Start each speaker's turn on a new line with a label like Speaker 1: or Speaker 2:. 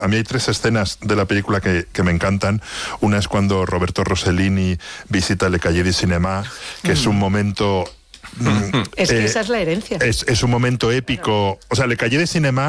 Speaker 1: A mí hay 3 escenas de la película que me encantan. Una es cuando Roberto Rossellini visita Le Cahiers du Cinéma, que es un momento...
Speaker 2: Es que esa es la herencia.
Speaker 1: Es un momento épico. O sea, Le Cahiers du Cinéma